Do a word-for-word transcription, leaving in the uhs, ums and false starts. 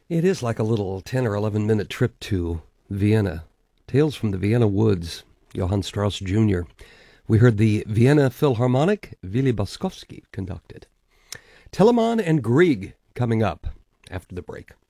It is like a little ten or eleven minute trip to Vienna. Tales from the Vienna Woods, Johann Strauss Junior We heard the Vienna Philharmonic, Willy Boskovsky conducted. Telemann and Grieg coming up after the break.